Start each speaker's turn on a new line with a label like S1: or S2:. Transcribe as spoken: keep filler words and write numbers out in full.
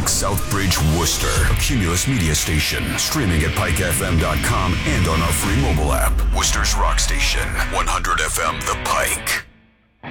S1: Southbridge, Worcester. A Cumulus Media station. Streaming at pike f m dot com and on our free mobile app. Worcester's Rock Station. one hundred F M The Pike.